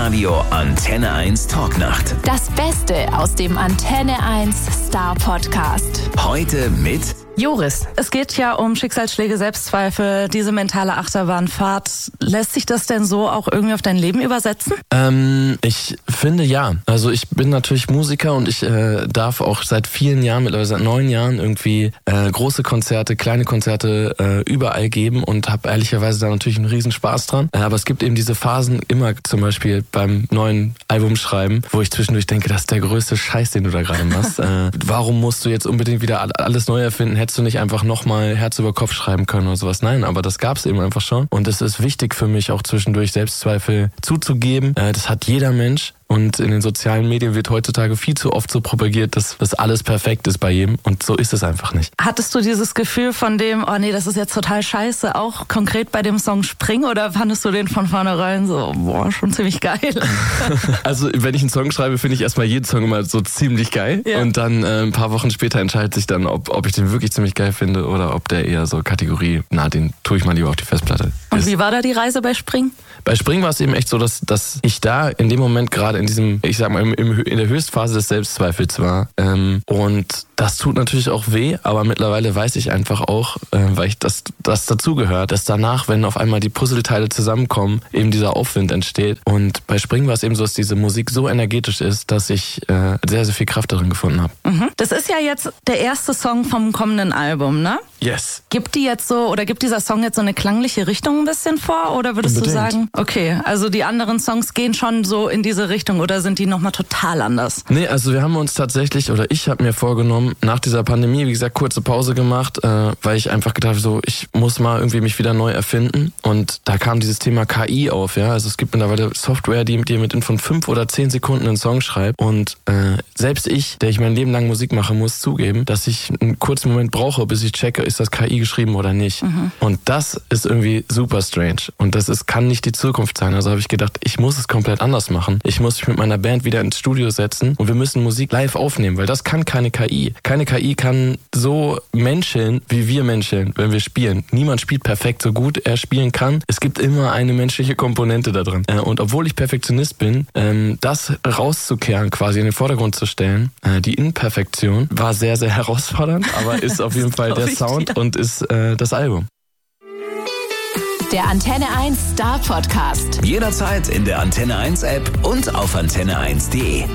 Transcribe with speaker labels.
Speaker 1: Live-Radio Antenne 1 Talknacht.
Speaker 2: Das Beste aus dem Antenne 1 Star Podcast.
Speaker 1: Heute mit
Speaker 3: Joris, es geht ja um Schicksalsschläge, Selbstzweifel, diese mentale Achterbahnfahrt. Lässt sich das denn so auch irgendwie auf dein Leben übersetzen?
Speaker 4: Ich finde ja. Also ich bin natürlich Musiker und ich darf auch seit vielen Jahren, mittlerweile seit 9 Jahren irgendwie große Konzerte, kleine Konzerte überall geben und habe ehrlicherweise da natürlich einen riesen Spaß dran. Aber es gibt eben diese Phasen immer zum Beispiel beim neuen Album schreiben, wo ich zwischendurch denke, das ist der größte Scheiß, den du da gerade machst. Warum musst du jetzt unbedingt wieder alles neu erfinden? Hättest du nicht einfach nochmal Herz über Kopf schreiben können oder sowas? Nein, aber das gab's eben einfach schon. Und es ist wichtig für mich auch zwischendurch Selbstzweifel zuzugeben. Das hat jeder Mensch. Und in den sozialen Medien wird heutzutage viel zu oft so propagiert, dass das alles perfekt ist bei jedem. Und so ist es einfach nicht.
Speaker 3: Hattest du dieses Gefühl von dem, oh nee, das ist jetzt total scheiße, auch konkret bei dem Song Spring? Oder fandest du den von vornherein so, boah, schon ziemlich geil?
Speaker 4: Also wenn ich einen Song schreibe, finde ich erstmal jeden Song immer so ziemlich geil. Ja. Und dann ein paar Wochen später entscheidet sich dann, ob ich den wirklich ziemlich geil finde oder ob der eher so Kategorie, den tue ich mal lieber auf die Festplatte.
Speaker 3: Und wie war da die Reise bei Spring?
Speaker 4: Bei Spring war es eben echt so, dass ich da in dem Moment gerade in diesem, ich sag mal, in der Höchstphase des Selbstzweifels war. Und das tut natürlich auch weh, aber mittlerweile weiß ich einfach auch, weil ich das dazugehört, dass danach, wenn auf einmal die Puzzleteile zusammenkommen, eben dieser Aufwind entsteht. Und bei Spring war es eben so, dass diese Musik so energetisch ist, dass ich sehr, sehr viel Kraft darin gefunden habe.
Speaker 3: Mhm. Das ist ja jetzt der erste Song vom kommenden Album, ne?
Speaker 4: Yes.
Speaker 3: Gibt dieser Song jetzt so eine klangliche Richtung ein bisschen vor? Oder würdest du sagen, okay, also die anderen Songs gehen schon so in diese Richtung oder sind die nochmal total anders?
Speaker 4: Nee, also wir haben uns tatsächlich, oder ich habe mir vorgenommen, nach dieser Pandemie, wie gesagt, kurze Pause gemacht, weil ich einfach gedacht habe, so, ich muss mal irgendwie mich wieder neu erfinden. Und da kam dieses Thema KI auf, ja. Also es gibt mittlerweile Software, die dir mit von 5 oder 10 Sekunden einen Song schreibt. Und selbst ich, der ich mein Leben lang Musik mache, muss zugeben, dass ich einen kurzen Moment brauche, bis ich checke, ist das KI geschrieben oder nicht. Mhm. Und das ist irgendwie super strange. Und kann nicht die Zukunft sein. Also habe ich gedacht, ich muss es komplett anders machen. Ich muss mich mit meiner Band wieder ins Studio setzen und wir müssen Musik live aufnehmen, weil das kann keine KI. Keine KI kann so menscheln, wie wir menscheln, wenn wir spielen. Niemand spielt perfekt so gut er spielen kann. Es gibt immer eine menschliche Komponente da drin. Und obwohl ich Perfektionist bin, das rauszukehren, quasi in den Vordergrund zu stellen, die Imperfektion war sehr, sehr herausfordernd, aber ist auf jeden Fall der Sound und ist das Album.
Speaker 2: Der Antenne 1 Star Podcast.
Speaker 1: jederzeit in der Antenne 1 App und auf antenne1.de.